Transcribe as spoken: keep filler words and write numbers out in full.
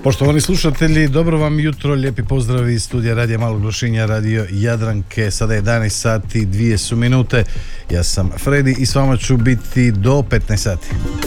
Poštovani slušatelji, dobro vam jutro, lijepi pozdrav iz studija Radija Malog Lošinja, Radio Jadranke. Sada je jedanaest sati, dvije su minute. Ja sam Fredi i s vama ću biti do petnaest sati.